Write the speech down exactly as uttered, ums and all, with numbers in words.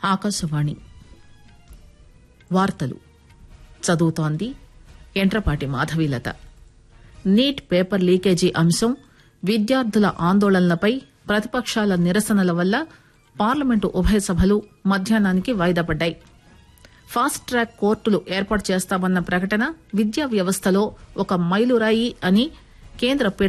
ఆకాశవాణి వార్తలు చదువుతోంది Entrapati Madhavilatha. Neat paper leakage అంశం, విద్యార్థుల ఆందోళనలపై ప్రతిపక్షాల నిరసనల వల్ల పార్లమెంటు ఉభయ సభలు మధ్యాహ్నానికి వాయిదా పడ్డాయి. ఫాస్ట్ ట్రాక్ కోర్టులు ఏర్పాటు చేస్తామన్న ప్రకటన విద్యా వ్యవస్థలో ఒక మైలురాయి అని కేంద్ర